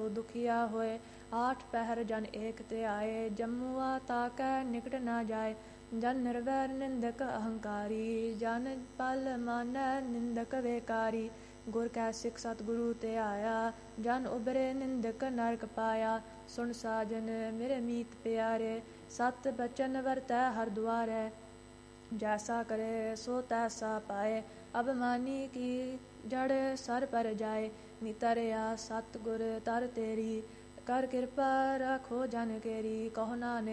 दुखिया होए। 8 पहर जन एक ते आए, जम्मुआ ताकै निकट न जाए। जन निर्वैर निंदक अहंकारी, जन पल मानै निंदक बेकारी। गुर कै सिख सतगुरु ते आया, जन उबरे निंदक नरक पाया। सुन साजन मेरे मीत प्यारे, सत बचन वरतै हर द्वारे। जैसा करे सो तैसा पाए, अभिमानी की जड़ सर पर जाए। नितरया सतगुर तर तेरी, कर कृपा रखो जन केरी। कहो नानक